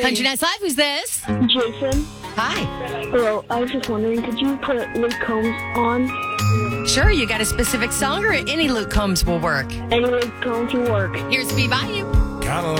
Country Nights Live, who's this? Jason. Hi. Hello, I was just wondering, could you put Luke Combs on? Sure, you got a specific song or any Luke Combs will work? Any Luke Combs will work. Here's Be Bayou.